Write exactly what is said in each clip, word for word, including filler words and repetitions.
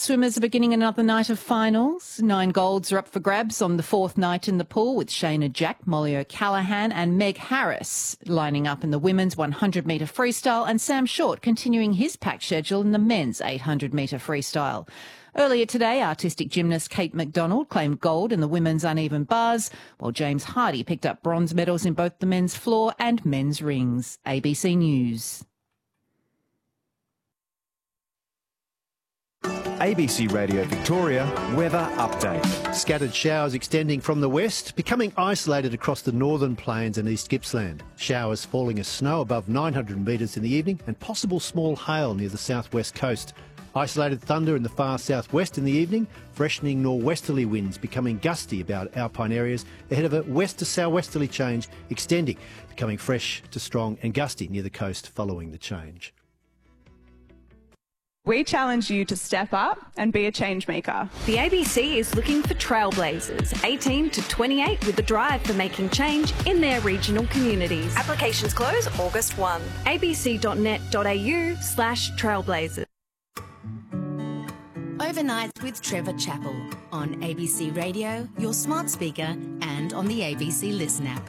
swimmers are beginning another night of finals. Nine golds are up for grabs on the fourth night in the pool, with Shayna Jack, Molly O'Callaghan and Meg Harris lining up in the women's one hundred metre freestyle, and Sam Short continuing his packed schedule in the men's eight hundred metre freestyle. Earlier today, artistic gymnast Kate McDonald claimed gold in the women's uneven bars, while James Hardy picked up bronze medals in both the men's floor and men's rings. A B C News. A B C Radio Victoria weather update. Scattered showers extending from the west, becoming isolated across the northern plains and East Gippsland. Showers falling as snow above nine hundred metres in the evening, and possible small hail near the southwest coast. Isolated thunder in the far southwest in the evening, freshening norwesterly winds becoming gusty about alpine areas ahead of a west to southwesterly change extending, becoming fresh to strong and gusty near the coast following the change. We challenge you to step up and be a change maker. The A B C is looking for trailblazers, eighteen to twenty-eight, with a drive for making change in their regional communities. Applications close August first. a b c dot net dot a u slash trailblazers. Overnight with Trevor Chappell on A B C Radio, your smart speaker, and on the A B C Listen app.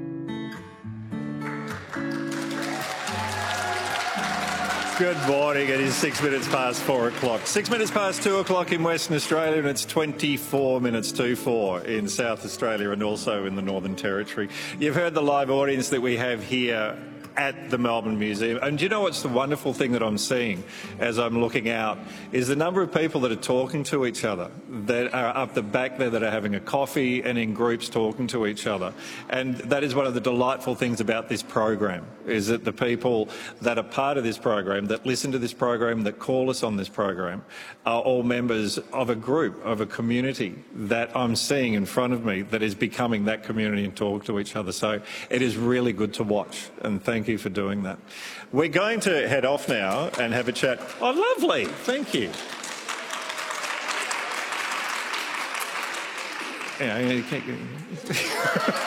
Good morning. It is six minutes past four o'clock. Six minutes past two o'clock in Western Australia, and it's twenty-four minutes to four in South Australia and also in the Northern Territory. You've heard the live audience that we have here at the Melbourne Museum. And do you know what's the wonderful thing that I'm seeing as I'm looking out is the number of people that are talking to each other, that are up the back there, that are having a coffee and in groups talking to each other. And that is one of the delightful things about this program, is that the people that are part of this program, that listen to this program, that call us on this program, are all members of a group, of a community that I'm seeing in front of me that is becoming that community and talk to each other. So it is really good to watch, and thank you for doing that. We're going to head off now and have a chat. Oh, lovely. Thank you. Yeah, you can't...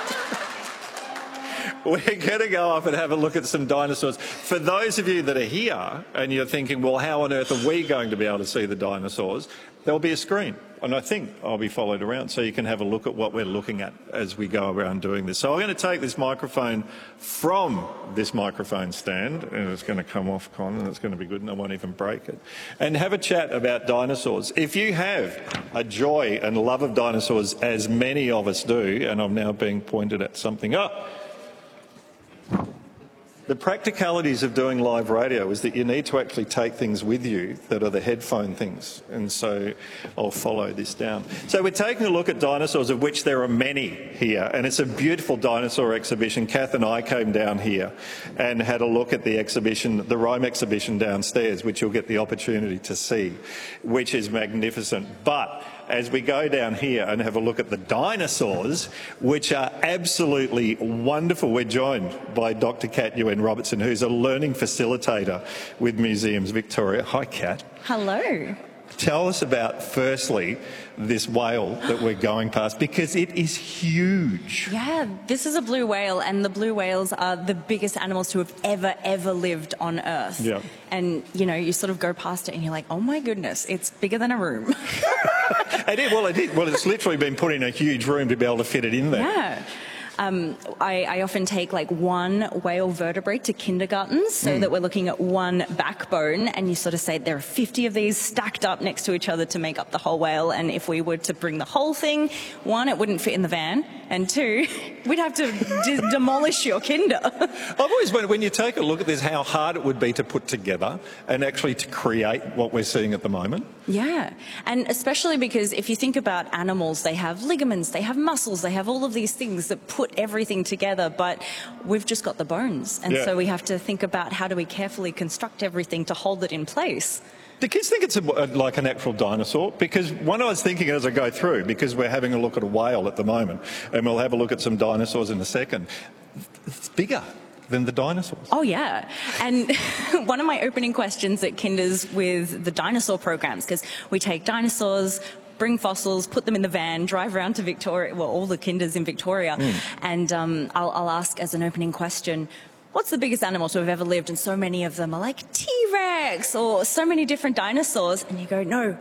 We're going to go up and have a look at some dinosaurs. For those of you that are here and you're thinking, well, how on earth are we going to be able to see the dinosaurs? There'll be a screen, and I think I'll be followed around so you can have a look at what we're looking at as we go around doing this. So I'm going to take this microphone from this microphone stand, and it's going to come off, Con, and it's going to be good, and I won't even break it, and have a chat about dinosaurs. If you have a joy and love of dinosaurs, as many of us do, and I'm now being pointed at something up, the practicalities of doing live radio is that you need to actually take things with you that are the headphone things, and so I'll follow this down. So we're taking a look at dinosaurs, of which there are many here, and it's a beautiful dinosaur exhibition. Kath and I came down here and had a look at the exhibition, the Rome exhibition downstairs, which you'll get the opportunity to see, which is magnificent. But as we go down here and have a look at the dinosaurs, which are absolutely wonderful, we're joined by Doctor Kat Yuen Robertson, who's a learning facilitator with Museums Victoria. Hi, Kat. Hello. Tell us about, firstly, this whale that we're going past, because it is huge. Yeah, this is a blue whale, and the blue whales are the biggest animals to have ever, ever lived on Earth. Yeah. And, you know, you sort of go past it and you're like, oh my goodness, it's bigger than a room. It is, well, it is. Well, it's literally been put in a huge room to be able to fit it in there. Yeah. Um, I, I often take like one whale vertebrae to kindergartens so mm. that we're looking at one backbone, and you sort of say there are fifty of these stacked up next to each other to make up the whole whale, and if we were to bring the whole thing, one, it wouldn't fit in the van, and two, we'd have to de- demolish your kinder. I've always wondered, when you take a look at this, how hard it would be to put together and actually to create what we're seeing at the moment. Yeah, and especially because if you think about animals, they have ligaments, they have muscles, they have all of these things that put everything together, but we've just got the bones, and yeah. so we have to think about how do we carefully construct everything to hold it in place. Do kids think it's a, like an actual dinosaur? Because when I was thinking as I go through, because we're having a look at a whale at the moment, and we'll have a look at some dinosaurs in a second, it's bigger than the dinosaurs. Oh, yeah. And one of my opening questions at Kinders with the dinosaur programs, because we take dinosaurs, bring fossils, put them in the van, drive around to Victoria, well, all the Kinders in Victoria, mm. and um, I'll, I'll ask as an opening question, what's the biggest animal to have ever lived? And so many of them are like T-Rex or so many different dinosaurs. And you go, no,